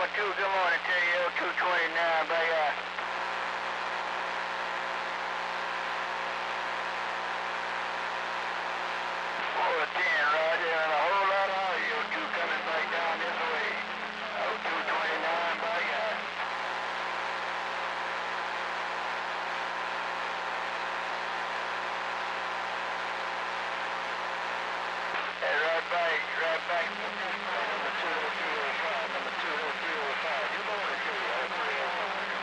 good morning to you. 229, baby. 410, Roger, and a whole lot of you two coming back down this way. 229, baby. Hey, right back. Number 20305, number 20305. Good morning to you. 305.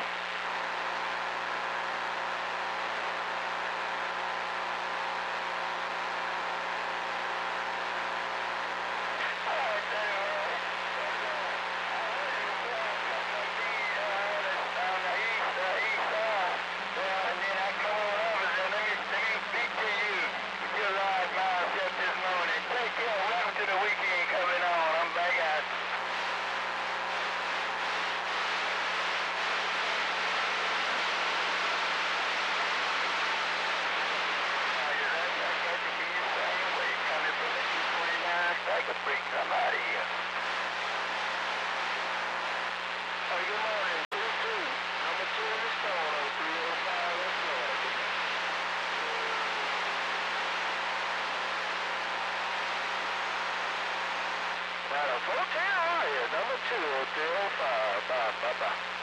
Take a break, somebody here. Hey, good morning. 2-2. Number 2 in the store, 305 West Florida. Right, 410, right here. Number 2, 305. Bye.